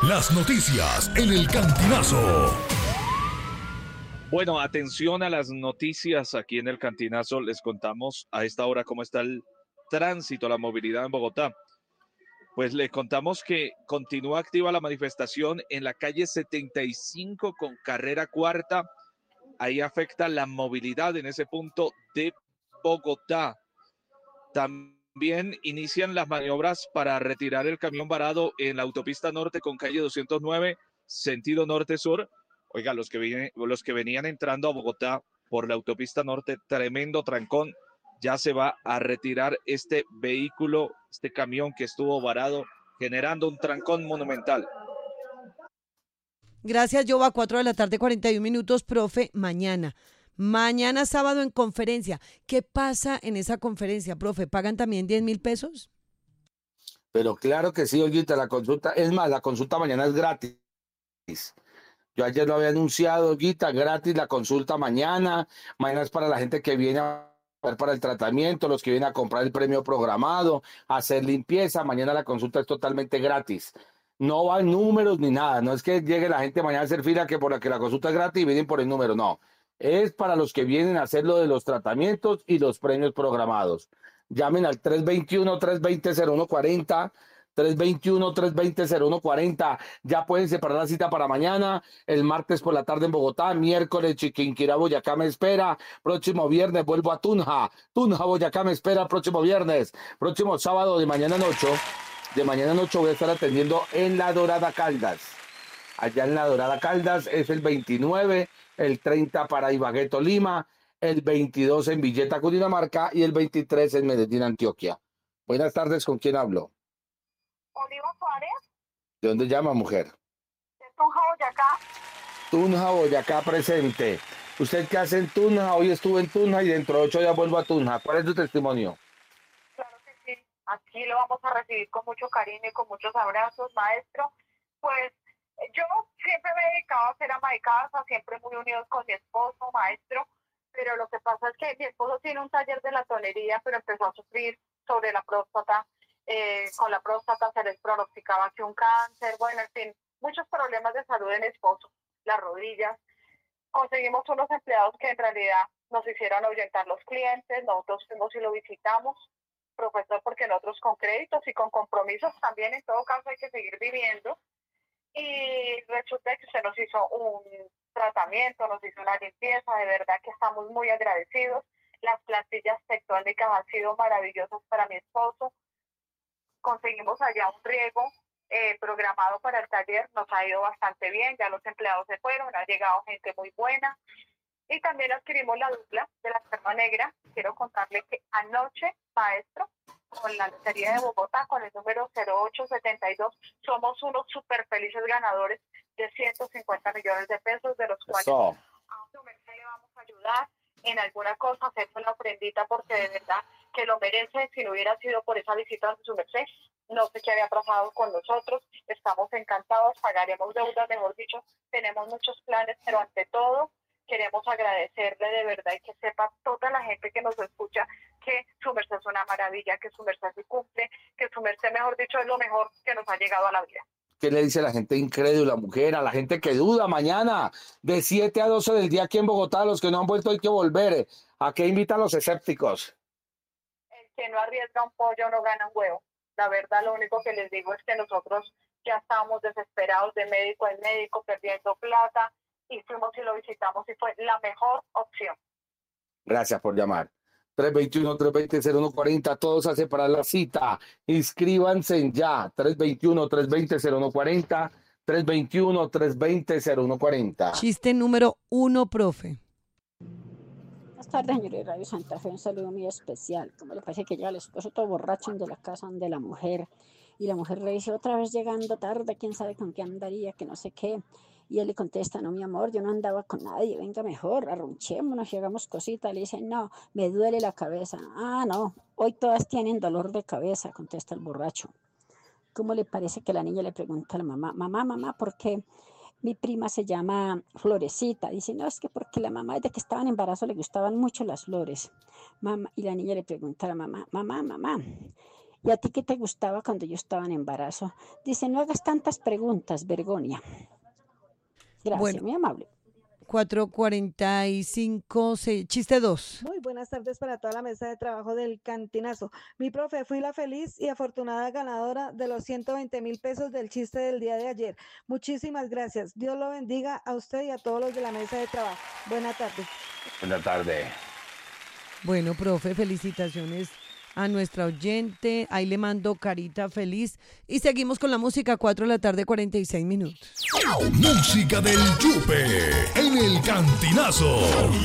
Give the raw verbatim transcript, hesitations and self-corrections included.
Las noticias en el Cantinazo. Bueno, atención a las noticias aquí en el Cantinazo. Les contamos a esta hora cómo está el tránsito, la movilidad en Bogotá. Pues les contamos que continúa activa la manifestación en la calle setenta y cinco con carrera cuarta. Ahí afecta la movilidad en ese punto de Bogotá. También inician las maniobras para retirar el camión varado en la autopista norte con calle doscientos nueve, sentido norte-sur. Oiga, los que, vienen, los que venían entrando a Bogotá por la autopista norte, tremendo trancón. Ya se va a retirar este vehículo, este camión que estuvo varado, generando un trancón monumental. Gracias, Yoba. cuatro de la tarde, cuarenta y un minutos, profe. Mañana. Mañana sábado en conferencia. ¿Qué pasa en esa conferencia, profe? ¿Pagan también diez mil pesos? Pero claro que sí, Olguita, la consulta, es más, la consulta mañana es gratis. Yo ayer lo había anunciado, Olguita, gratis la consulta mañana. Mañana es para la gente que viene a ver para el tratamiento, los que vienen a comprar el premio programado, a hacer limpieza. Mañana la consulta es totalmente gratis. No van números ni nada. No es que llegue la gente mañana a hacer fila que por la que la consulta es gratis y vienen por el número. No. Es para los que vienen a hacer lo de los tratamientos y los premios programados. Llamen al tres veintiuno, tres veinte, cero uno cuarenta, tres veintiuno, tres veinte, cero uno cuarenta. Ya pueden separar la cita para mañana, el martes por la tarde en Bogotá, miércoles Chiquinquirá, Boyacá me espera, próximo viernes vuelvo a Tunja, Tunja, Boyacá me espera próximo viernes, próximo sábado de mañana en ocho, de mañana en ocho voy a estar atendiendo en La Dorada Caldas. Allá en La Dorada Caldas es el veintinueve, el treinta para Ibagué, Tolima, el veintidós en Villeta, Cundinamarca y el veintitrés en Medellín, Antioquia. Buenas tardes, ¿con quién hablo? Oliva Suárez. ¿De dónde llama, mujer? De Tunja, Boyacá. Tunja, Boyacá presente. ¿Usted qué hace en Tunja? Hoy estuve en Tunja y dentro de ocho días vuelvo a Tunja. ¿Cuál es su testimonio? Claro que sí. Aquí lo vamos a recibir con mucho cariño y con muchos abrazos, maestro. Pues yo siempre me he dedicado a ser ama de casa, siempre muy unidos con mi esposo, maestro, pero lo que pasa es que mi esposo tiene un taller de latonería, pero empezó a sufrir sobre la próstata, eh, con la próstata se les pronosticaba que un cáncer, bueno, en fin, muchos problemas de salud en mi esposo, las rodillas. Conseguimos unos empleados que en realidad nos hicieron ahuyentar los clientes, nosotros fuimos y lo visitamos, profesor, porque nosotros con créditos y con compromisos también en todo caso hay que seguir viviendo. Y resulta que se nos hizo un tratamiento, nos hizo una limpieza, de verdad que estamos muy agradecidos. Las plantillas tectónicas han sido maravillosas para mi esposo. Conseguimos allá un riego eh, programado para el taller, nos ha ido bastante bien, ya los empleados se fueron, ha llegado gente muy buena. Y también adquirimos la dupla de la Perla Negra. Quiero contarle que anoche, maestro, con la Lotería de Bogotá, con el número cero ocho setenta y dos, somos unos súper felices ganadores de ciento cincuenta millones de pesos, de los cuales So. a su merced le vamos a ayudar en alguna cosa, hacerse una ofrendita, porque de verdad que lo merece. Si no hubiera sido por esa visita de su merced, no sé qué había pasado con nosotros. Estamos encantados, pagaremos deudas, mejor dicho, tenemos muchos planes, pero ante todo queremos agradecerle de verdad y que sepa toda la gente que nos escucha que su merced es una maravilla, que su merced se cumple, que su merced, mejor dicho, es lo mejor que nos ha llegado a la vida. ¿Qué le dice a la gente incrédula, mujer? A la gente que duda mañana, de siete a doce del día aquí en Bogotá, los que no han vuelto hay que volver. ¿A qué invitan los escépticos? El que no arriesga un pollo no gana un huevo. La verdad, lo único que les digo es que nosotros ya estábamos desesperados de médico en médico, perdiendo plata, y fuimos y lo visitamos y fue la mejor opción. Gracias por llamar. tres veintiuno, tres veinte, cero uno cuarenta, todos a separar la cita. Inscríbanse ya. tres veintiuno, tres veinte, cero uno cuarenta, tres veintiuno, tres veinte, cero uno cuarenta. Chiste número uno, profe. Buenas tardes, señor de Radio Santa Fe, un saludo muy especial. ¿Cómo le parece que llega el esposo todo borracho de la casa de la mujer? Y la mujer le dice, otra vez llegando tarde, quién sabe con qué andaría, que no sé qué. Y él le contesta, no, mi amor, yo no andaba con nadie, venga mejor, arrunchémonos y hagamos cositas. Le dice, no, me duele la cabeza. Ah, no, hoy todas tienen dolor de cabeza, contesta el borracho. ¿Cómo le parece que la niña le pregunta a la mamá, mamá, mamá, ¿por qué mi prima se llama Florecita? Dice, no, es que porque la mamá desde que estaba en embarazo le gustaban mucho las flores. Mamá, y la niña le pregunta a la mamá, mamá, mamá, ¿Y a ti qué te gustaba cuando yo estaba en embarazo? Dice, no hagas tantas preguntas, Bergonia. Gracias, Bueno, muy amable. cuatro cuarenta y cinco, se- chiste dos. Muy buenas tardes para toda la mesa de trabajo del Cantinazo. Mi profe, fui la feliz y afortunada ganadora de los ciento veinte mil pesos del chiste del día de ayer. Muchísimas gracias. Dios lo bendiga a usted y a todos los de la mesa de trabajo. Buena tarde. Buena tarde. Bueno, profe, felicitaciones a nuestra oyente. Ahí le mando carita feliz. Y seguimos con la música, cuatro de la tarde, cuarenta y seis minutos. Música del Yupe en el Cantinazo.